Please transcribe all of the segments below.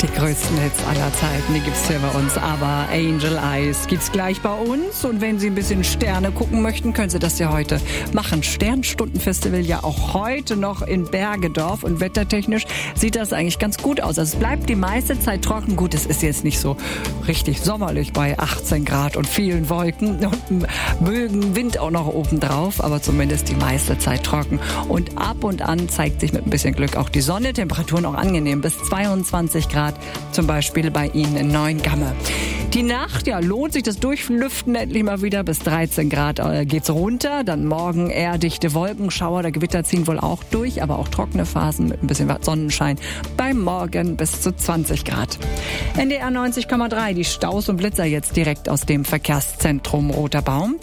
Die größten Hits aller Zeiten, die gibt's hier bei uns. Aber Angel Eyes gibt's gleich bei uns. Und wenn Sie ein bisschen Sterne gucken möchten, können Sie das ja heute machen. Sternstundenfestival ja auch heute noch in Bergedorf. Und wettertechnisch sieht das eigentlich ganz gut aus. Also es bleibt die meiste Zeit trocken. Gut, es ist jetzt nicht so richtig sommerlich bei 18 Grad und vielen Wolken und Bögen Wind auch noch oben drauf. Aber zumindest die meiste Zeit trocken. Und ab und an zeigt sich mit ein bisschen Glück auch die Sonne. Temperaturen auch angenehm bis 22 Grad. Zum Beispiel bei Ihnen in Neuengamme. Die Nacht, ja, lohnt sich das Durchlüften endlich mal wieder. Bis 13 Grad geht's runter. Dann morgen eher dichte Wolkenschauer. Der Gewitter ziehen wohl auch durch, aber auch trockene Phasen mit ein bisschen Sonnenschein. Beim Morgen bis zu 20 Grad. NDR 90,3. Die Staus und Blitzer jetzt direkt aus dem Verkehrszentrum Roter Baum.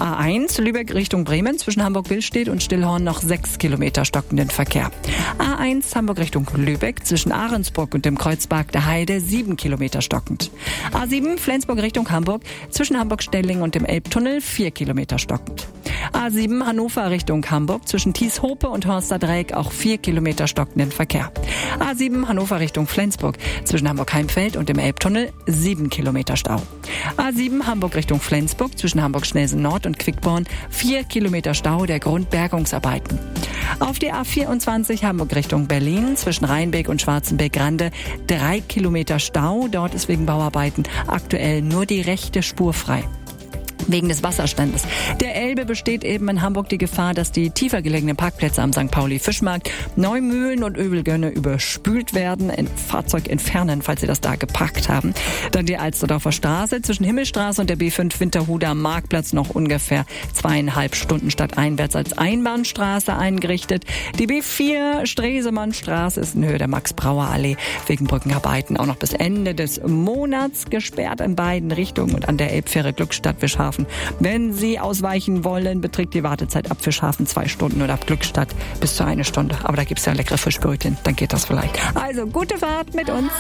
A1 Lübeck Richtung Bremen zwischen Hamburg-Billstedt und Stillhorn noch 6 Kilometer stockenden Verkehr. A1 Hamburg Richtung Lübeck zwischen Ahrensburg und dem Kreuzberg der Heide 7 Kilometer stockend. A7 Flensburg Richtung Hamburg zwischen Hamburg-Stelling und dem Elbtunnel 4 Kilometer stockend. A7 Hannover Richtung Hamburg zwischen Thieshope und Horsterdreieck auch 4 Kilometer stockenden Verkehr. A7 Hannover Richtung Flensburg zwischen Hamburg-Heimfeld und dem Elbtunnel 7 Kilometer Stau. A7 Hamburg Richtung Flensburg zwischen Hamburg-Schnelsen Nord und Quickborn 4 Kilometer Stau der Grundbergungsarbeiten. Auf die A24 Hamburg Richtung Berlin zwischen Rheinbeck und Schwarzenbeck-Grande 3 Kilometer Stau. Dort ist wegen Bauarbeiten aktuell nur die rechte Spur frei. Wegen des Wasserstandes der Elbe besteht eben in Hamburg die Gefahr, dass die tiefer gelegenen Parkplätze am St. Pauli-Fischmarkt, Neumühlen und Övelgönne überspült werden. Ein Fahrzeug entfernen, falls Sie das da geparkt haben. Dann die Alsterdorfer Straße zwischen Himmelstraße und der B5 Winterhuder am Marktplatz noch ungefähr 2,5 Stunden stadteinwärts als Einbahnstraße eingerichtet. Die B4 Stresemannstraße ist in Höhe der Max-Brauer-Allee wegen Brückenarbeiten auch noch bis Ende des Monats gesperrt in beiden Richtungen und an der Elbfähre Glückstadt-Fischhafen. Wenn Sie ausweichen wollen, beträgt die Wartezeit ab Fischhafen 2 Stunden oder ab Glückstadt bis zu 1 Stunde. Aber da gibt's ja leckere Fischbrötchen, dann geht das vielleicht. Also gute Fahrt mit uns.